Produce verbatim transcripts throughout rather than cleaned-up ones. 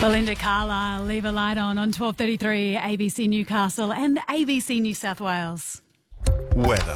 Belinda Carlisle, Leave a Light On on twelve thirty-three A B C Newcastle and A B C New South Wales. Weather.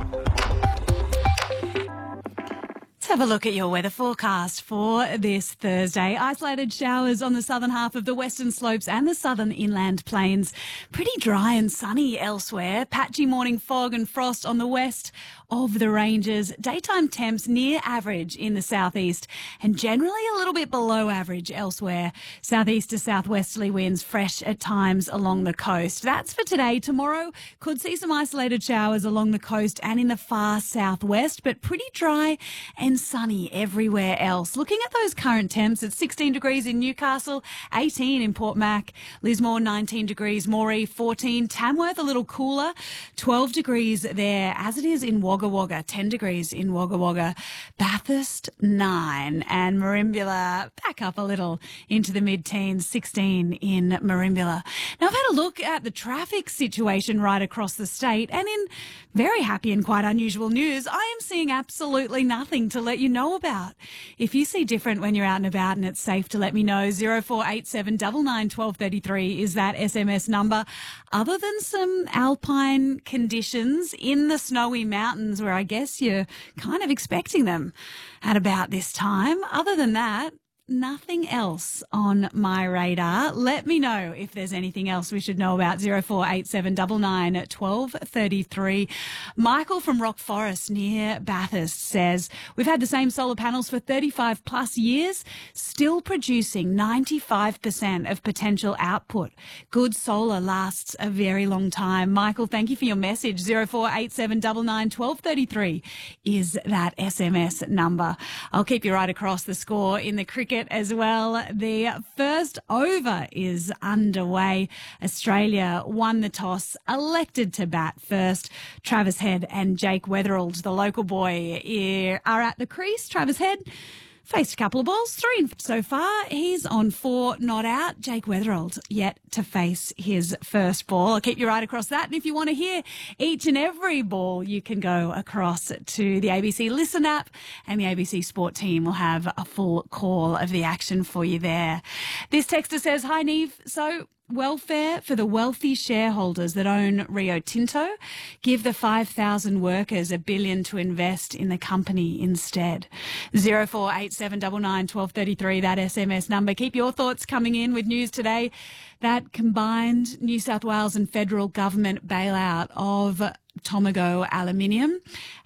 Let's have a look at your weather forecast for this Thursday. Isolated showers on the southern half of the western slopes and the southern inland plains. Pretty dry and sunny elsewhere. Patchy morning fog and frost on the west of the ranges. Daytime temps near average in the southeast and generally a little bit below average elsewhere. Southeast to southwesterly winds fresh at times along the coast. That's for today. Tomorrow could see some isolated showers along the coast and in the far southwest, but pretty dry and sunny everywhere else. Looking at those current temps, it's sixteen degrees in Newcastle, eighteen in Port Mac, Lismore nineteen degrees, Moree fourteen, Tamworth a little cooler, twelve degrees there, as it is in Wagga Wagga, ten degrees in Wagga Wagga, Bathurst nine, and Merimbula back up a little into the mid-teens, sixteen in Merimbula. Now I've had a look at the traffic situation right across the state, and in very happy and quite unusual news, I am seeing absolutely nothing to let you know about. If you see different when you're out and about and it's safe to let me know, zero four eight seven nine nine one two three three is that S M S number. Other than some alpine conditions in the snowy mountains where I guess you're kind of expecting them at about this time, other than that, nothing else on my radar. Let me know if there's anything else we should know about. zero four eight seven nine nine one two three three. Michael from Rock Forest near Bathurst says, we've had the same solar panels for thirty-five plus years, still producing ninety-five percent of potential output. Good solar lasts a very long time. Michael, thank you for your message. zero four eight seven nine nine one two three three is that S M S number. I'll keep you right across the score in the cricket as well. The first over is underway. Australia won the toss, elected to bat first. Travis Head and Jake Weatherald, the local boy, are at the crease. Travis Head faced a couple of balls, three in so far. He's on four, not out. Jake Weatherald yet to face his first ball. I'll keep you right across that. And if you want to hear each and every ball, you can go across to the A B C Listen app, and the A B C Sport team will have a full call of the action for you there. This texter says, hi, Neve. So, welfare for the wealthy shareholders that own Rio Tinto. Give the five thousand workers a billion to invest in the company instead. zero four eight seven nine nine one two three three, that S M S number. Keep your thoughts coming in with news today. That combined New South Wales and federal government bailout of Tomago Aluminium,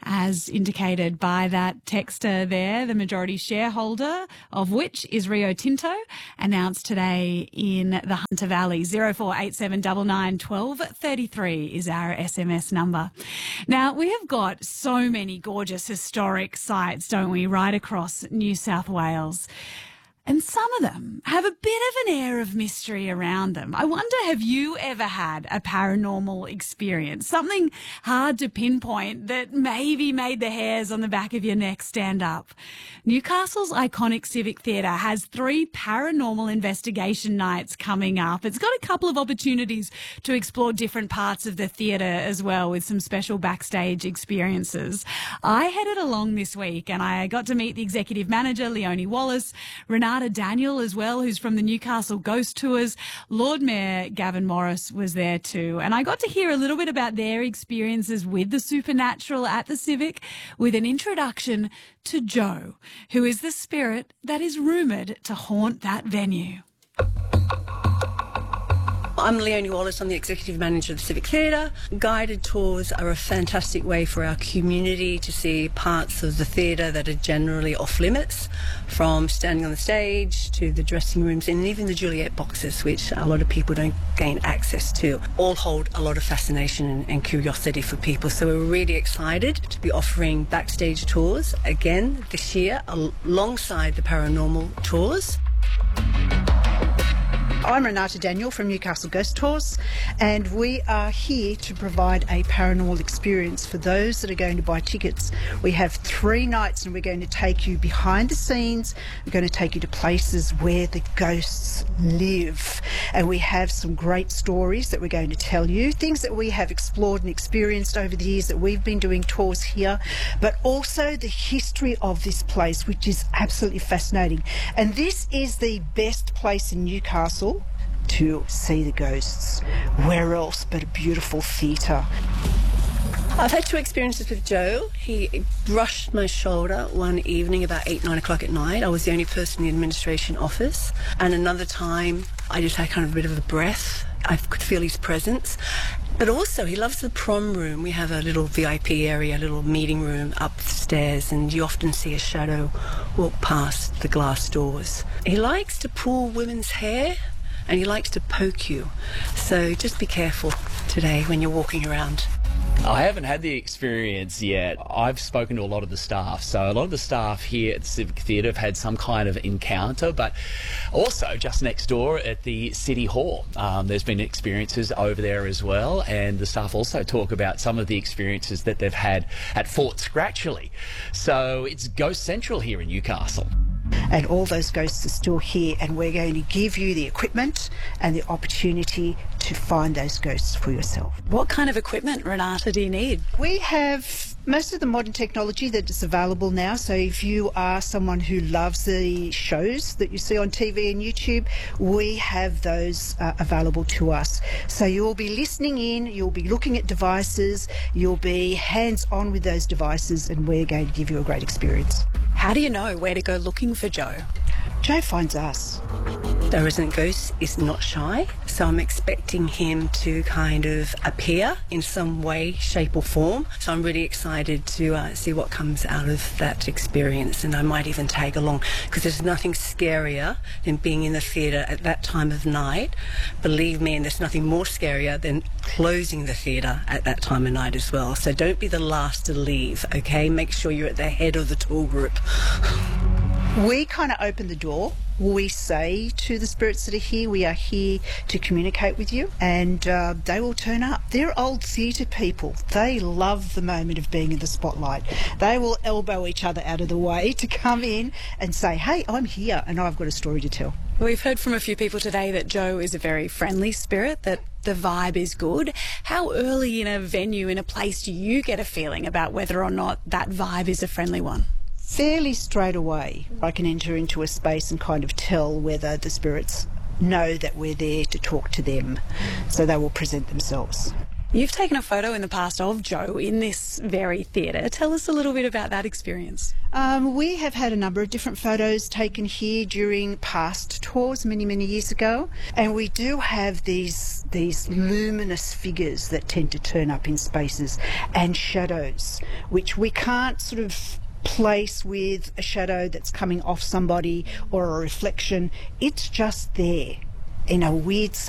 as indicated by that texter there, the majority shareholder of which is Rio Tinto, announced today in the Hunter Valley. zero four eight seven nine nine one two three three is our S M S number. Now, we have got so many gorgeous historic sites, don't we, right across New South Wales. And some of them have a bit of an air of mystery around them. I wonder, have you ever had a paranormal experience? Something hard to pinpoint that maybe made the hairs on the back of your neck stand up. Newcastle's iconic Civic Theatre has three paranormal investigation nights coming up. It's got a couple of opportunities to explore different parts of the theatre as well, with some special backstage experiences. I headed along this week and I got to meet the executive manager, Leonie Wallace, Renata Daniel as well, who's from the Newcastle Ghost Tours. Lord Mayor Gavin Morris was there too. And I got to hear a little bit about their experiences with the supernatural at the Civic, with an introduction to Joe, who is the spirit that is rumoured to haunt that venue. I'm Leonie Wallace. I'm the Executive Manager of the Civic Theatre. Guided tours are a fantastic way for our community to see parts of the theatre that are generally off limits, from standing on the stage to the dressing rooms and even the Juliet boxes, which a lot of people don't gain access to. All hold a lot of fascination and, and curiosity for people. So we're really excited to be offering backstage tours again this year alongside the paranormal tours. I'm Renata Daniel from Newcastle Ghost Tours, and we are here to provide a paranormal experience for those that are going to buy tickets. We have three nights and we're going to take you behind the scenes. We're going to take you to places where the ghosts live, and we have some great stories that we're going to tell you, things that we have explored and experienced over the years that we've been doing tours here, but also the history of this place, which is absolutely fascinating. And this is the best place in Newcastle to see the ghosts. Where else but a beautiful theatre? I've had two experiences with Joe. He brushed my shoulder one evening about eight, nine o'clock at night. I was the only person in the administration office. And another time, I just had kind of a bit of a breath. I could feel his presence. But also, he loves the prom room. We have a little V I P area, a little meeting room upstairs, and you often see a shadow walk past the glass doors. He likes to pull women's hair, and he likes to poke you. So just be careful today when you're walking around. I haven't had the experience yet. I've spoken to a lot of the staff. So a lot of the staff here at the Civic Theatre have had some kind of encounter, but also just next door at the City Hall, um, there's been experiences over there as well. And the staff also talk about some of the experiences that they've had at Fort Scratchley. So it's Ghost Central here in Newcastle. And all those ghosts are still here, and we're going to give you the equipment and the opportunity to find those ghosts for yourself. What kind of equipment, Renata, do you need? We have most of the modern technology that is available now. So if you are someone who loves the shows that you see on T V and YouTube, we have those uh, available to us. So you'll be listening in, you'll be looking at devices, you'll be hands-on with those devices, and we're going to give you a great experience. How do you know where to go looking for Joe? Joe finds us. The resident ghost is not shy, so I'm expecting him to kind of appear in some way, shape or form. So I'm really excited to uh, see what comes out of that experience, and I might even tag along, because there's nothing scarier than being in the theatre at that time of night. Believe me, and there's nothing more scarier than closing the theatre at that time of night as well. So don't be the last to leave, okay? Make sure you're at the head of the tour group. We kind of open the door. We say to the spirits that are here, we are here to communicate with you, and uh, they will turn up. They're old theatre people. They love the moment of being in the spotlight. They will elbow each other out of the way to come in and say, hey, I'm here and I've got a story to tell. We've heard from a few people today that Joe is a very friendly spirit, that the vibe is good. How early in a venue, in a place, do you get a feeling about whether or not that vibe is a friendly one? Fairly straight away, I can enter into a space and kind of tell whether the spirits know that we're there to talk to them, so they will present themselves. You've taken a photo in the past of Joe in this very theatre. Tell us a little bit about that experience. Um, we have had a number of different photos taken here during past tours many, many years ago, and we do have these these luminous figures that tend to turn up in spaces, and shadows, which we can't sort of place with a shadow that's coming off somebody or a reflection. It's just there in a weird